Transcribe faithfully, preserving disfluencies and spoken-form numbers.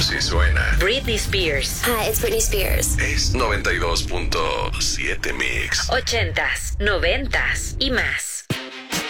Si suena. Britney Spears. Hi, it's Britney Spears. Es noventa y dos punto siete Mix. Ochentas, noventas y más.